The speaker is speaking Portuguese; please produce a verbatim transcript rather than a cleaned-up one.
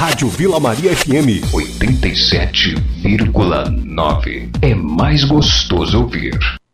Rádio Vila Maria F M oitenta e sete vírgula nove. É mais gostoso ouvir.